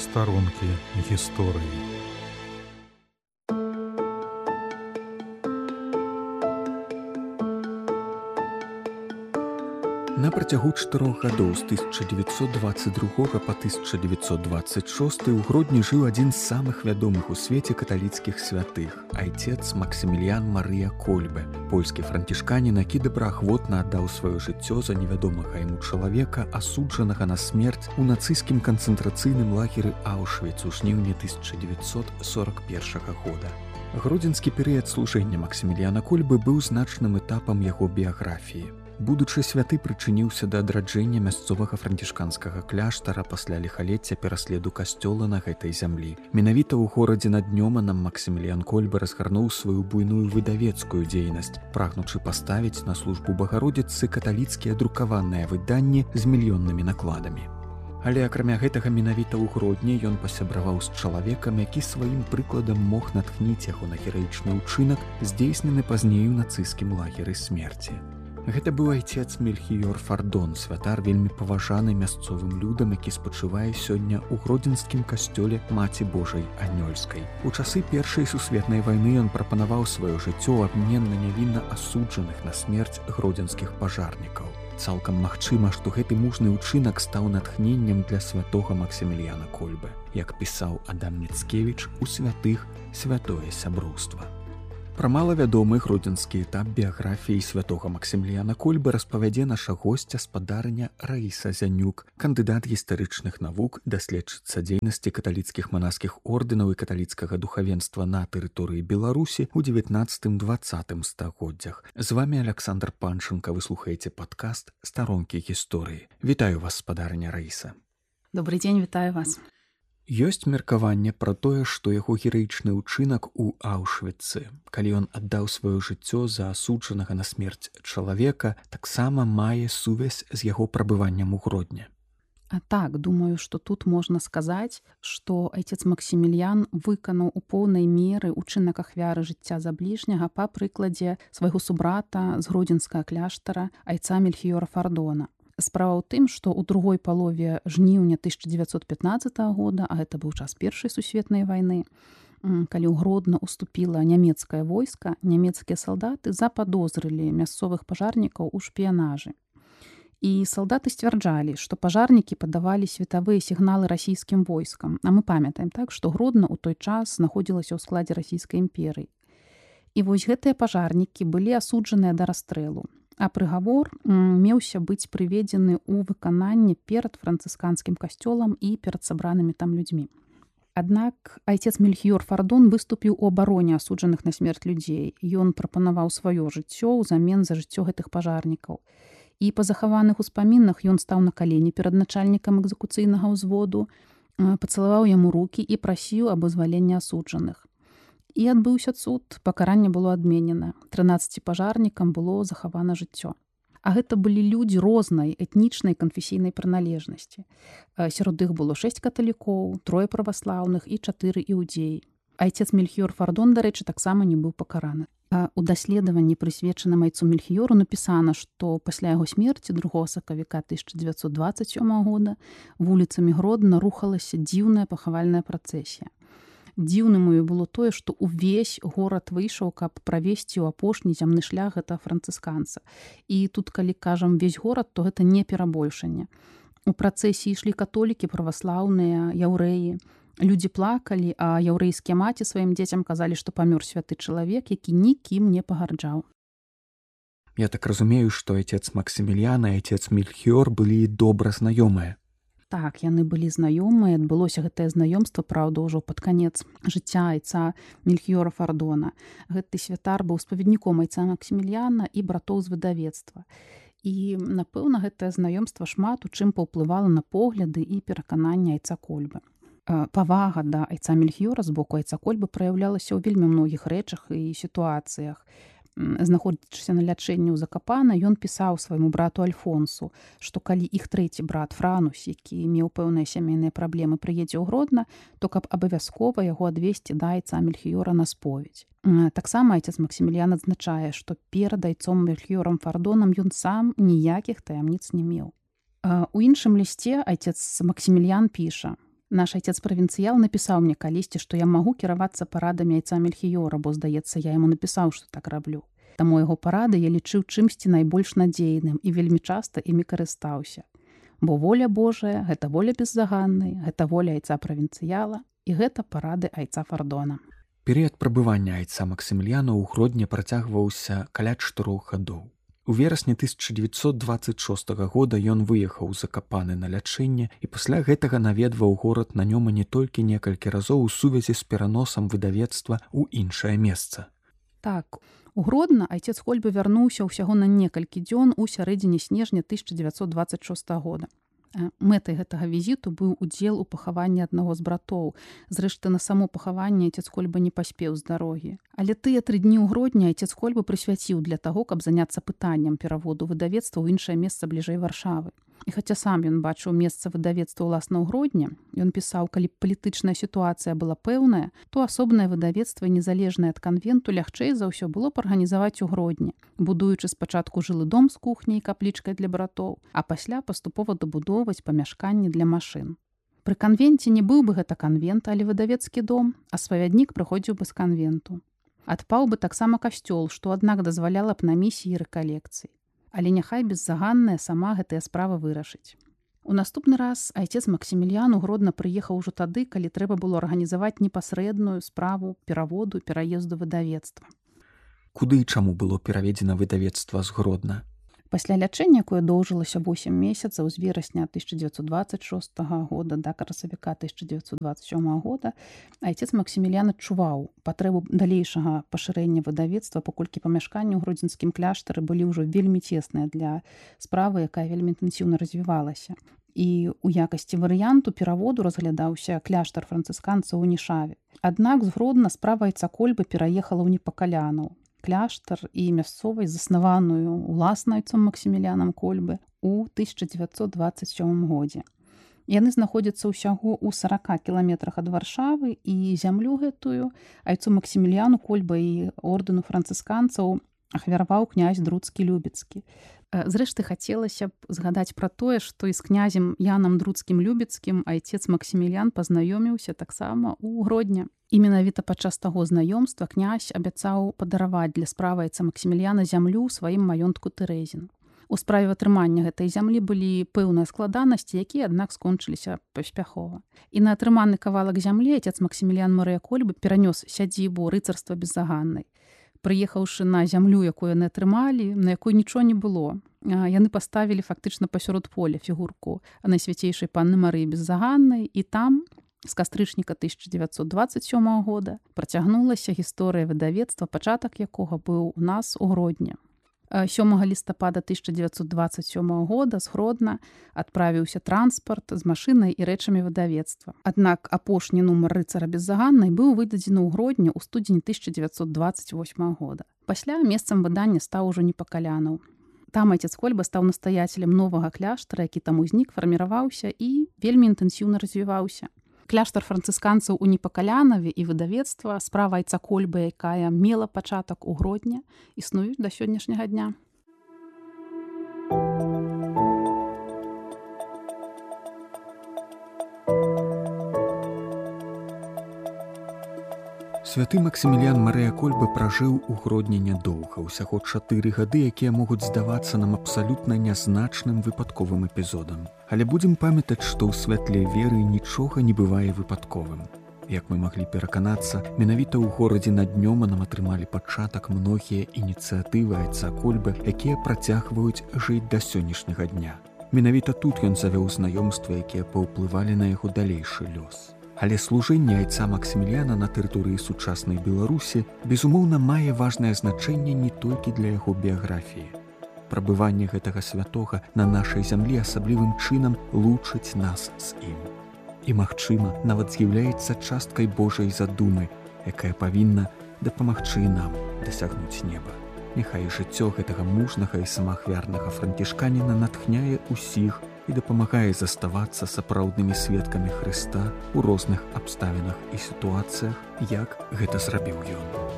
Старонкі гісторыі. На працягу 4 гадоў з 1922 па 1926 у Гродні жыў адзін з самых вядомых у свеце каталіцкіх святых – айцец Максіміліян Марыя Кольбе. Польскі францішканін, які добраахвотна аддаў сваё жыццё за невядомага яму чалавека, асуджанага на смерць у нацысцкім канцэнтрацыйным лагеры Аўшвіц у жніўні 1941 года. Гродзенскі перыяд служэння Максіміліяна Кольбы быў значным этапам яго біяграфіі. Будучы святы прычыніўся да адраджэння мясцовага францішканскага кляштара пасля ліхалецця пераследу касцёла на гэтай зямлі. Менавіта ў горадзе над Нёманам Максіміліян Кольбе разгарнуў сваю буйную выдавецкую дзейнасць, прагнучы паставіць на службу Багародзіцы каталіцкія друкаваныя выданні з мільённымі накладамі. Але акрамя гэтага менавіта ў Гродні ён пасябраваў з чалавекам, які сваім прыкладам мог натхніць яго на гераічны ўчынак, здзейснены пазней у нацысцкім лагеры смерці. Гэта быў айцец Мельхіёр Фардон, святар вельмі паважаны мясцовым людам, які спачывае сёння ў гродзенскім касцёле Маці Божай Анёльскай. У часы Першай сусветнай вайны ён прапанаваў сваё жыццё ў абмен на нявінна асуджаных на смерць гродзенскіх пажарнікаў. Цалкам магчыма, што гэты мужны ўчынак стаў натхненнем для святога Максіміліяна Кольбе. Як пісаў Адам Міцкевіч у святых святое сяброўства. Пра малавядомы гродзенскі этап біяграфіі святога Максіміліяна Кольбе распавядзе наша госця спадарня Раіса Зянюк, кандыдат гістарычных навук, даследчыца дзейнасці каталіцкіх манаскіх ордэнаў і каталіцкага духавенства на тэрыторыі Беларусі ў 19-20 стагоддзях. З вамі Аляксандр Панчынка, вы слухаеце падкаст «Старонкі гісторыі». Вітаю вас, спадарня Раіса. Добрый дзень, вітаю вас. Ёсць меркаванне пра тое, што яго гераічны ўчынак у Аўшвіцы, калі ён аддаў сваё жыццё за асуджанага на смерць чалавека, таксама мае сувязь з яго прабываннем у Гродні. Так, думаю, што тут можна сказаць, што айцец Максіміліян выканаў у поўнай меры ўчынак ахвяры жыцця за бліжняга па прыкладзе свайго субрата з гродзенскага кляштара айца Мельхіёра Фардона. Справа ў тым, што ў другой палове жніўня 1915 года, а гэта быў час Першай сусветнай вайны, калі ў Гродно уступіла нямецкае войска, нямецкія салдаты западозрылі мясцовых пажарнікаў у шпіянажы. І салдаты сцвярджалі, што пажарнікі падавалі светавыя сігналы расійскім войскам. А мы памятаем так, што Гродно ў той час знаходзілася ў складзе Расійскай імперыі. І вось гэтыя пажарнікі былі асуджаныя да расстрэлу. А прыгавор меўся быць прыведзены ў выкананне перад францысканскім касцёлам і перад сабранымі там людзьмі. Аднак айцец Мельхіёр Фардон выступіў у абароне асуджаных на смерць людзей. Ён прапанаваў сваё жыццё ўзамен за жыццё гэтых пажарнікаў. І па захаваных успамінах ён стаў на калені перад начальнікам экзекуцыйнага ўзводу, пацалаваў яму рукі і прасіў аб вызваленні асуджаных. І адбыўся суд, пакаранне было адменена. 13 пажарнікам было захавана жыццё. А гэта былі людзі рознай этнічнай канфесійнай прыналежнасці. Сярод іх было 6 каталікоў, 3 праваслаўных і 4 іудзеі. Айцец Мельхіёр Фардон, дарэчы, таксама не быў пакараны. У даследаванні, прысвечаным айцу Мельхіёру, напісана, што пасля яго смерці 2 сакавіка 1927 года вуліцамі Гродна рухалася дзіўная пахавальная працэсія. Дзіўным было тое, што ўвесь горад выйшаў, каб правесці ў апошні зямны шлях гэтага францысканца. І тут, калі кажам «весь горад», то гэта не перабольшанне. У працэсіі ішлі католікі, праваслаўныя, яўрэі. Людзі плакалі, а яўрэйскія маці сваім дзецям казалі, што памёр святы чалавек, які нікім не пагарджаў. Я так разумею, што айцец Максіміліян і айцец Мельхіёр былі добра знаёмыя. Так, яны былі знаёмыя, адбылося гэтае знаёмства, праўда, ўжо пад канец жыцця айца Мельхіёра Фардона. Гэты святар быў спаведніком айца Максіміліяна і братоў з выдавецтва. І, напэўна, гэтае знаёмства шмат у чым паўплывала на погляды і перакананні айца Кольбе. Павага да айца Мельхіёра з боку айца Кольбе праяўлялася ў вельмі многіх рэчах і сітуацыях. Знаходзячыся на лячэнні ў Закапана, ён пісаў свайму брату Альфонсу, што калі іх трэці брат Франус, які меў пэўныя сямейныя праблемы, прыедзе ў Гродна, то каб абавязкова яго адвесці да айца Мельхіёра на споведь. Таксама айцец Максіміліян адзначае, што перад айцом Мельхіёрам Фардонам ён сам ніякіх таямніц не меў. У іншым лісце айцец Максіміліян піша: Наш айцец-правінцыял напісаў мне калісьці, што я магу кіравацца парадамі айца Мельхіёра, бо, здаецца, я яму напісаў, што так раблю. Таму яго парады я лічыў чымсьці найбольш надзейным і вельмі часта імі карыстаўся. Бо воля Божая – гэта воля беззаганнай, гэта воля айца-правінцыяла і гэта парады айца Фардона. Перыяд прабывання айца Максіміліяна ў Гродні працягваўся каля 4 гадоў. У верасні 1926 года ён выехаў з Закапаны на лячэнне і пасля гэтага наведваў горад Нанёма не толькі некалькі разоў у сувязі з пераносам выдавецтва ў іншае месца. Так, у Гродна айцец Хольбы вярнуўся ўсяго на некалькі дзён у сярэдзіне снежня 1926 года. Мэтай гэтага візіту быў удзел у пахаванні аднаго з братоў. Зрэшты, на само пахаванне айцец Хольба не паспеў з дарогі. Але тыя 3 дні ў Гродні айцец Хольба прысвяціў для таго, каб заняцца пытаннем пераводу выдавецтва ў іншае месца бліжэй Варшавы. І хаця сам ён бачыў месца выдавецтва ўласна ў Гродні, ён пісаў, калі палітычная сітуацыя была пэўная, то асобнае выдавецтва, незалежнае ад канвенту, лягчэй за ўсё было б арганізаваць у Гродні, будуючы спачатку жылы дом з кухняй і каплічкай для братоў, а пасля паступова дабудоўваць памяшканні для машын. Пры канвенце не быў бы гэта канвент, але выдавецкі дом, а свавяднік прыходзіў бы з канвенту. Адпаў бы таксама касцёл, што, аднак, дазваляла б на місіі рэкалекцыі. Але няхай беззаганная сама гэтыя справы вырашыць. У наступны раз айцец Максіміліян у Гродна прыехаў ужо тады, калі трэба было арганізаваць непасрэдную справу пераводу, пераезду выдавецтва. Куды і чаму было пераведзена выдавецтва з Гродна? Пасля лячэння, якое доўжылася 8 месяцаў з верасня 1926 года да красавіка 1927 года, айцец Максіміліян адчуваў патрэбу далейшага пашырэння выдавецтва, паколькі памяшканні ў гродзенскім кляштары былі ўжо вельмі цесныя для справы, якая вельмі інтэнсіўна развівалася. І ў якасці варыянту пераводу разглядаўся кляштар францысканцаў у Нішаве. Аднак з Гродна справа айца Кольбы пераехала ў Непакалянаў, кляштар і мясцовасць, заснаваную уласна айцом Максіміліянам Кольбы ў 1927 годзе. Яны знаходзяцца ўсяго ў 40 кіламетрах ад Варшавы, і зямлю гэтую айцу Максіміліяну Кольбы і ордэну францысканцаў ахвяраваў князь Друцкі-Любецкі. Зрэшты, хацелася б згадаць пра тое, што і з князем Янам Друцкім-Любецкім айцец Максіміліян пазнаёміўся таксама ў Гродні. І менавіта падчас таго знаёмства князь абяцаў падараваць для справы айца Максіміліяна зямлю ў сваім маёнтку Тэрэзін. У справе атрымання гэтай зямлі былі пэўныя складанасці, якія, аднак, скончыліся паспяхова. І на атрыманы кавалак зямлі айцец Максіміліян Марыя Кольбы перанёс сядзібу рыцарства беззаганнай. Прыехаўшы на зямлю, якую яны атрымалі, на якой нічого не было, яны паставілі фактычна пасярод поля фігурку найсвяцейшай панны Марыі беззаганнай, і там з кастрычніка 1927 года працягнулася гісторыя выдавецтва, пачатак якога быў у нас у Гродні. 7 лістапада 1927 года з Гродна адправіўся транспарт з машынай і рэчамі выдавецтва. Аднак апошні нумар рыцара беззаганнай быў выдадзены ў Гродні ў студзені 1928 года. Пасля месцам выдання стаў ужо Непакалянаў. Там айцец Кольба стаў настаяцелем новага кляштара, які там узнік, фарміраваўся і вельмі інтэнсіўна развіваўся. Кляштар францысканцаў у Непакалянаве і выдавецтва, справа айца Кольбы, якая мела пачатак у Гродні, існуюць да сённяшняга дня. Святы Максіміліян Марыя Кольбы пражыў у Гродні нядоўга, усяго 4 гады, якія могуць здавацца нам абсалютна нязначным выпадковым эпізодам. Але будзем памятаць, што ў святле веры нічога не бывае выпадковым. Як мы маглі пераканацца, менавіта ў горадзе над Нёманам атрымалі пачатак многія ініцыятывы айца Кольбы, якія працягваюць жыць да сённяшняга дня. Менавіта тут ён завёў знаёмствы, якія паўплывалі на яго далейшы лёс. Але служэнне айца Максіміліяна на тэрыторыі сучаснай Беларусі, безумоўна, мае важнае значэнне не толькі для яго біяграфіі. Прабыванне гэтага святога на нашай зямлі асаблівым чынам лучыць нас з ім. І, магчыма, нават з'яўляецца часткай Божай задумы, якая павінна дапамагчы нам дасягнуць неба. Няхай жыццё гэтага мужнага і самаахвярнага францішканіна натхняе ўсіх і дапамагае заставацца сапраўднымі сведкамі Хрыста ў розных абставінах і сітуацыях, як гэта зрабіў ён.